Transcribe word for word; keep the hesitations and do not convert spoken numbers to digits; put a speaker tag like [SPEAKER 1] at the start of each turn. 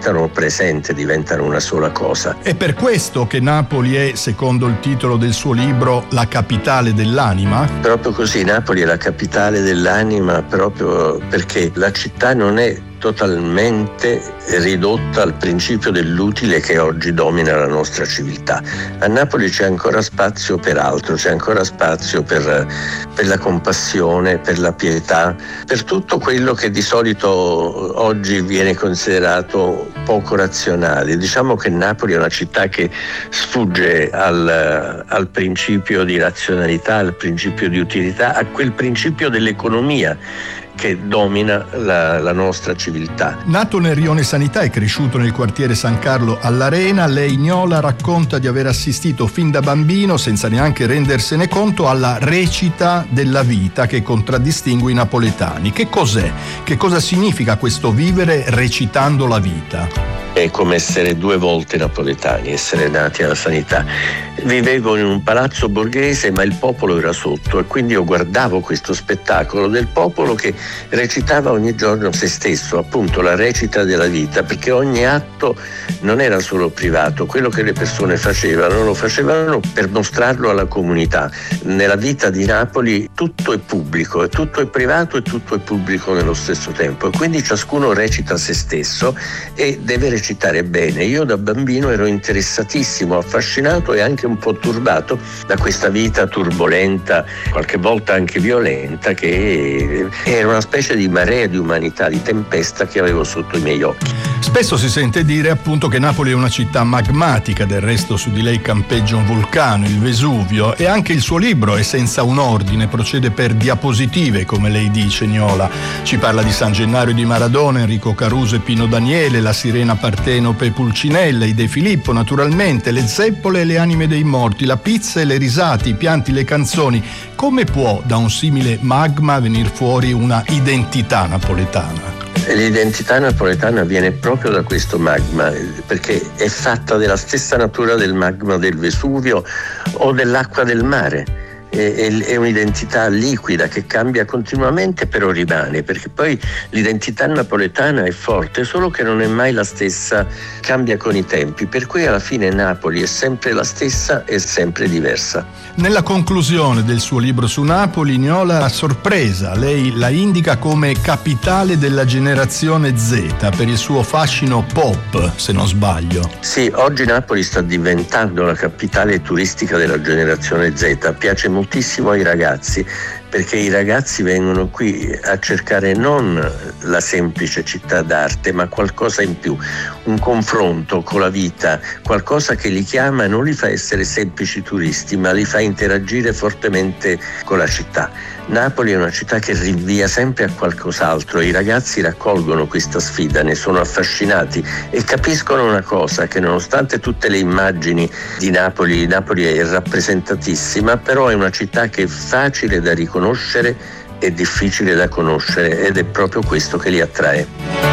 [SPEAKER 1] diventano presente, diventano una sola cosa.
[SPEAKER 2] È per questo che Napoli è, secondo il titolo del suo libro, la capitale dell'anima?
[SPEAKER 1] Proprio così, Napoli è la capitale dell'anima proprio perché la città non è totalmente ridotta al principio dell'utile che oggi domina la nostra civiltà. A Napoli c'è ancora spazio per altro, c'è ancora spazio per, per la compassione, per la pietà, per tutto quello che di solito oggi viene considerato poco razionale. Diciamo che Napoli è una città che sfugge al, al principio di razionalità, al principio di utilità, a quel principio dell'economia che domina la, la nostra civiltà.
[SPEAKER 2] Nato nel rione Sanità e cresciuto nel quartiere San Carlo all'Arena, lei, Niola, racconta di aver assistito fin da bambino, senza neanche rendersene conto, alla recita della vita che contraddistingue i napoletani. Che cos'è? Che cosa significa questo vivere recitando la vita?
[SPEAKER 1] È come essere due volte napoletani, essere nati alla Sanità. Vivevo in un palazzo borghese, ma il popolo era sotto, e quindi io guardavo questo spettacolo del popolo che recitava ogni giorno se stesso, appunto la recita della vita, perché ogni atto non era solo privato, quello che le persone facevano lo facevano per mostrarlo alla comunità. Nella vita di Napoli tutto è pubblico, e tutto è privato e tutto è pubblico nello stesso tempo, e quindi ciascuno recita se stesso e deve recitare bene. Io da bambino ero interessatissimo, affascinato e anche un po' turbato da questa vita turbolenta, qualche volta anche violenta, che era una specie di marea di umanità, di tempesta che avevo sotto i miei occhi.
[SPEAKER 2] Spesso si sente dire appunto che Napoli è una città magmatica, del resto su di lei campeggia un vulcano, il Vesuvio, e anche il suo libro è senza un ordine, procede per diapositive, come lei dice, Niola. Ci parla di San Gennaro di Maradona, Enrico Caruso e Pino Daniele, la sirena Partenope Pulcinella, i De Filippo naturalmente, le zeppole e le anime dei morti, la pizza e le risate, i pianti, le canzoni. Come può da un simile magma venir fuori una identità napoletana?
[SPEAKER 1] L'identità napoletana viene proprio da questo magma, perché è fatta della stessa natura del magma del Vesuvio o dell'acqua del mare. È un'identità liquida che cambia continuamente, però rimane, perché poi l'identità napoletana è forte, solo che non è mai la stessa, cambia con i tempi, per cui alla fine Napoli è sempre la stessa e sempre diversa.
[SPEAKER 2] Nella conclusione del suo libro su Napoli, Niola, a sorpresa, lei la indica come capitale della generazione Z per il suo fascino pop, se non sbaglio.
[SPEAKER 1] Sì, oggi Napoli sta diventando la capitale turistica della generazione Z, piace moltissimo ai ragazzi, perché i ragazzi vengono qui a cercare non la semplice città d'arte, ma qualcosa in più, un confronto con la vita, qualcosa che li chiama e non li fa essere semplici turisti, ma li fa interagire fortemente con la città. Napoli è una città che rinvia sempre a qualcos'altro, i ragazzi raccolgono questa sfida, ne sono affascinati e capiscono una cosa, che nonostante tutte le immagini di Napoli, Napoli è rappresentatissima, però è una città che è facile da riconoscere e difficile da conoscere, ed è proprio questo che li attrae.